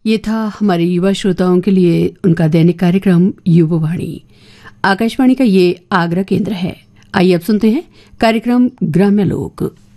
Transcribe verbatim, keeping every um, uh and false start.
ये था हमारे युवा श्रोताओं के लिए उनका दैनिक कार्यक्रम युवावाणी। आकाशवाणी का ये आगरा केंद्र है। आइए अब सुनते हैं कार्यक्रम ग्राम्य लोक।